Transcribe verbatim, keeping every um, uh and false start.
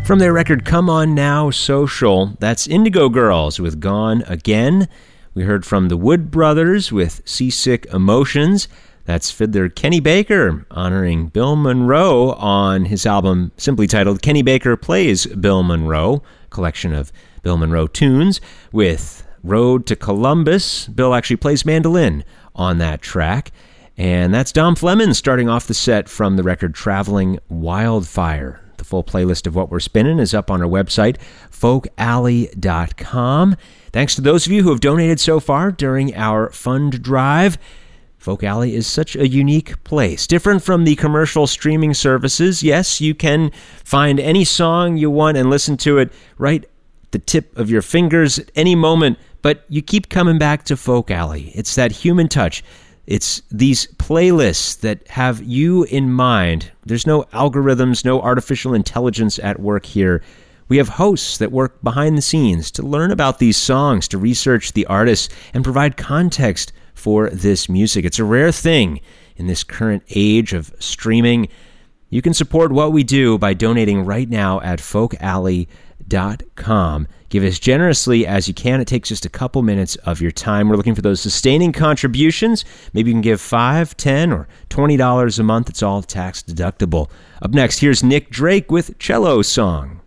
From their record Come On Now Social, that's Indigo Girls with Gone Again. We heard from the Wood Brothers with Seasick Emotions. That's fiddler Kenny Baker honoring Bill Monroe on his album simply titled Kenny Baker Plays Bill Monroe, a collection of Bill Monroe tunes. With Road to Columbus, Bill actually plays mandolin on that track. And that's Dom Fleming starting off the set from the record Traveling Wildfire. The full playlist of what we're spinning is up on our website, folk alley dot com. Thanks to those of you who have donated so far during our fund drive. Folk Alley is such a unique place. Different from the commercial streaming services. Yes, you can find any song you want and listen to it right at the tip of your fingers at any moment, but you keep coming back to Folk Alley. It's that human touch. It's these playlists that have you in mind. There's no algorithms, no artificial intelligence at work here. We have hosts that work behind the scenes to learn about these songs, to research the artists, and provide context for this music. It's a rare thing in this current age of streaming. You can support what we do by donating right now at folk alley dot com. Give as generously as you can. It takes just a couple minutes of your time. We're looking for those sustaining contributions. Maybe you can give five, ten, or twenty dollars a month. It's all tax deductible. Up next, here's Nick Drake with Cello Song.